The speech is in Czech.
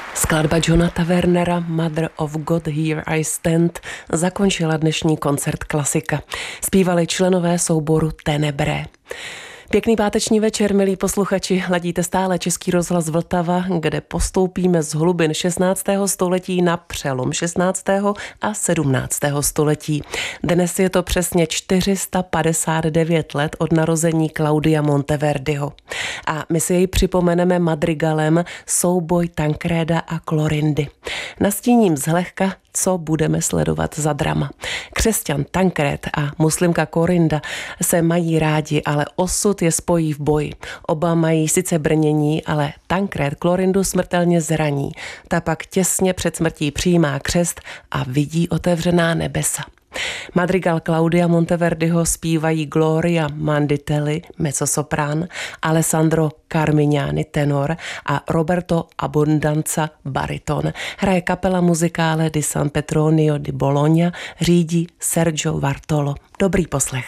Skladba Johna Tavernera Mother of God Here I Stand zakončila dnešní koncert Klasika. Zpívali členové souboru Tenebrae. Pěkný páteční večer, milí posluchači, ladíte stále Český rozhlas Vltava, kde postoupíme z hlubin 16. století na přelom 16. a 17. století. Dnes je to přesně 459 let od narození Claudia Monteverdiho. A my si jej připomeneme madrigalem Souboj Tancreda a Clorindy. Nastíním zlehka, co budeme sledovat za drama. Křesťan Tancred a muslimka Clorinda se mají rádi, ale osud je spojí v boji. Oba mají sice brnění, ale Tancred Clorindu smrtelně zraní. Ta pak těsně před smrtí přijímá křest a vidí otevřená nebesa. Madrigal Claudia Monteverdiho zpívají Gloria Manditelli, mezzosoprán, Alessandro Carmignani, tenor a Roberto Abbondanza, bariton. Hraje kapela Musicale di San Petronio di Bologna, řídí Sergio Vartolo. Dobrý poslech.